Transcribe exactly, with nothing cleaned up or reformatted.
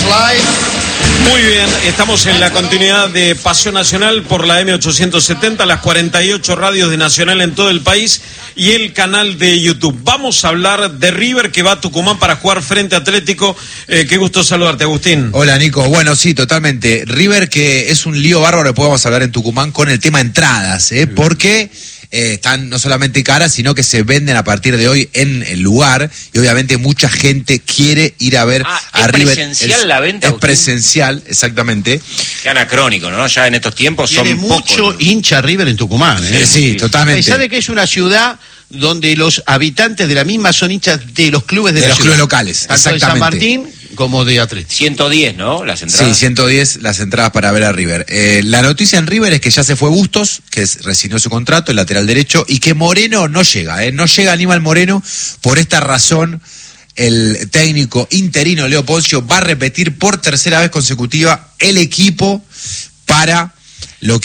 Muy bien, estamos en la continuidad de Pasión Nacional por la M ochocientos setenta, las cuarenta y ocho radios de Nacional en todo el país y el canal de YouTube. Vamos a hablar de River, que va a Tucumán para jugar frente a Atlético. Eh, qué gusto saludarte, Agustín. Hola, Nico. Bueno, sí, totalmente. River, que es un lío bárbaro, podemos hablar en Tucumán con el tema entradas, ¿eh? Porque eh, están no solamente caras, sino que se venden a partir de hoy en el lugar, y obviamente mucha gente quiere ir a ver ah, a ¿es River. Presencial es, la venta? Es presencial, exactamente. Qué anacrónico, ¿no? Ya en estos tiempos Tiene son mucho pocos, ¿no? hincha River en Tucumán, ¿eh? Sí, sí, totalmente. A pesar de que es una ciudad donde los habitantes de la misma son hinchas de los clubes de, de la los ciudad. clubes locales, tanto exactamente. de San Martín como de Atlético. ciento diez, ¿no? Las entradas. Sí, ciento diez las entradas para ver a River. Eh, la noticia en River es que ya se fue Bustos, que es, rescindió su contrato, el lateral derecho, y que Moreno no llega, ¿eh? No llega Aníbal Moreno. Por esta razón, el técnico interino Leo Poncio va a repetir por tercera vez consecutiva el equipo para